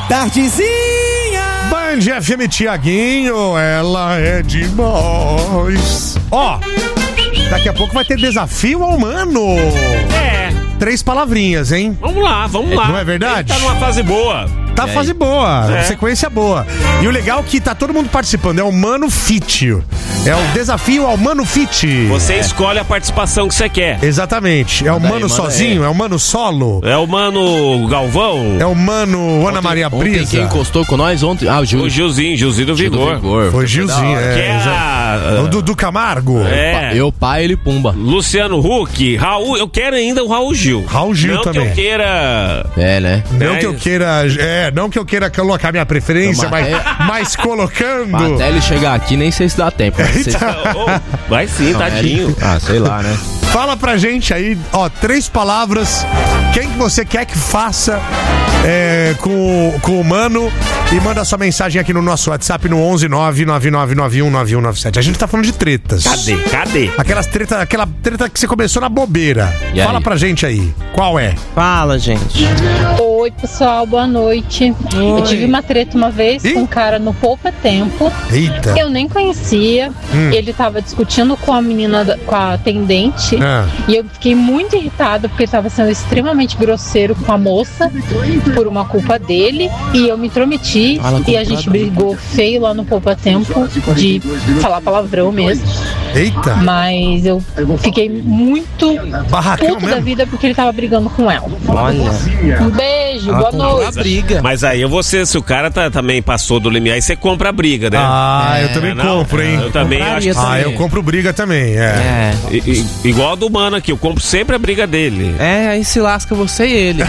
Tardezinha. Band FM Tiaguinho, ela é demais. Ó, daqui a pouco vai ter desafio ao humano. 3 palavrinhas, hein? Vamos lá. Não é verdade? Ele tá numa fase boa. Tá fase boa, sequência boa. E o legal é que tá todo mundo participando, é o Mano Fit. É o desafio ao Mano Fit. Você escolhe a participação que você quer. Exatamente. É o Mano sozinho, é o Mano solo. É o Mano Galvão. É o Mano Ana Maria Brisa. Quem encostou com nós ontem? Ah, o Gil. O Gilzinho do Vigor. Foi Gilzinho, Que é o Dudu Camargo. Eu, pai, ele Pumba. Luciano Huck, Raul, eu quero ainda o Raul Gil. Raul Gil não também. Não que eu queira... Né? Não que eu queira colocar minha preferência, mas colocando... Até ele chegar aqui, nem sei se dá tempo. Vai sim, tadinho. Sei lá, né? Fala pra gente aí, 3 palavras. Quem que você quer que faça com o Mano? E manda sua mensagem aqui no nosso WhatsApp no 11999919197. A gente tá falando de tretas. Cadê? Aquela treta que você começou na bobeira. Fala pra gente aí. Qual é? Fala, gente. Oi, pessoal, boa noite. Eu tive uma treta uma vez com um cara no Poupa Tempo. Eita. Eu nem conhecia. Ele tava discutindo com a menina, com a atendente. E eu fiquei muito irritada porque ele tava sendo extremamente grosseiro com a moça por uma culpa dele. E eu me intrometi e a gente brigou feio lá no Poupa Tempo de falar palavrão mesmo. Eita. Mas eu fiquei muito barracão puto da vida porque ele tava brigando com ela. Olha. Um beijo, boa noite. Briga. Mas aí se o cara também passou do limiar, aí você compra a briga, né? Eu também compro, hein? Eu também acho que eu compro briga também, igual a do Mano aqui, eu compro sempre a briga dele. Aí se lasca você e ele.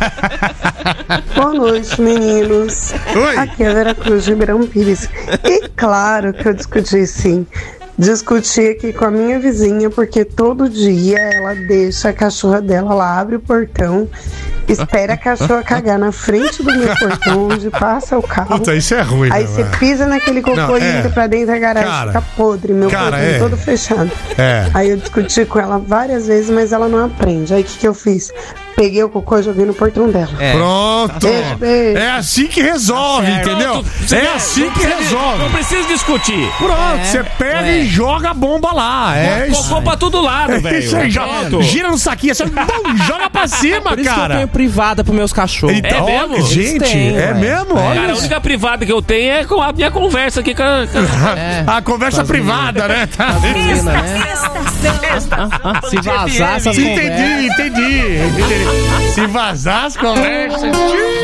Boa noite, meninos. Oi. Aqui é Vera Cruz de Ribeirão Pires. E claro que eu discuti sim. Discuti aqui com a minha vizinha, porque todo dia ela deixa a cachorra dela lá, abre o portão, espera a cachorra cagar na frente do meu portão, onde passa o carro. Puta, isso é ruim, aí você pisa naquele cocô e entra pra dentro da garagem, fica podre, meu portão todo fechado. Aí eu discuti com ela várias vezes, mas ela não aprende. Aí o que eu fiz? Peguei o cocô e joguei no portão dela. Pronto. É assim que resolve, entendeu? Assim que resolve. Não precisa discutir. Pronto, você pega e joga a bomba lá. Cocô pra todo lado, velho. Isso aí, gira no saquinho, você joga pra cima, Por isso cara. que eu tenho privada pros meus cachorros. Então, É mesmo? gente, mesmo? Olha. Cara, a única privada que eu tenho é com a minha conversa aqui com a conversa privada, né? Se vazar essas conversas. Entendi. Se vazar as conversas.